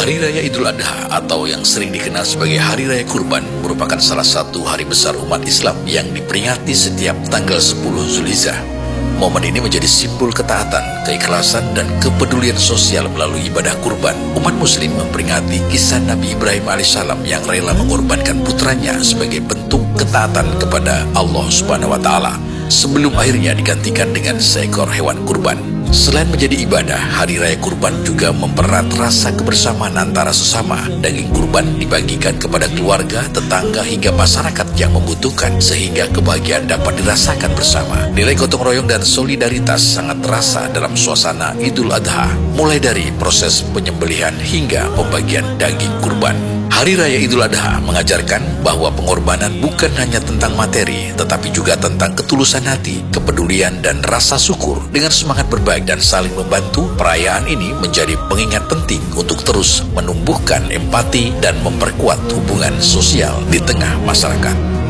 Hari Raya Idul Adha atau yang sering dikenal sebagai Hari Raya Kurban merupakan salah satu hari besar umat Islam yang diperingati setiap tanggal 10 Zulhijjah. Momen ini menjadi simbol ketaatan, keikhlasan, dan kepedulian sosial melalui ibadah kurban. Umat muslim memperingati kisah Nabi Ibrahim alaihissalam yang rela mengorbankan putranya sebagai bentuk ketaatan kepada Allah Subhanahu wa Ta'ala, sebelum akhirnya digantikan dengan seekor hewan kurban. Selain menjadi ibadah, Hari Raya Kurban juga mempererat rasa kebersamaan antara sesama. Daging kurban dibagikan kepada keluarga, tetangga, hingga masyarakat yang membutuhkan, sehingga kebahagiaan dapat dirasakan bersama. Nilai gotong royong dan solidaritas sangat terasa dalam suasana Idul Adha, mulai dari proses penyembelihan hingga pembagian daging kurban. Hari Raya Idul Adha mengajarkan bahwa pengorbanan bukan hanya tentang materi, tetapi juga tentang ketulusan hati, kepedulian, dan rasa syukur. Dengan semangat berbagi dan saling membantu, perayaan ini menjadi pengingat penting untuk terus menumbuhkan empati dan memperkuat hubungan sosial di tengah masyarakat.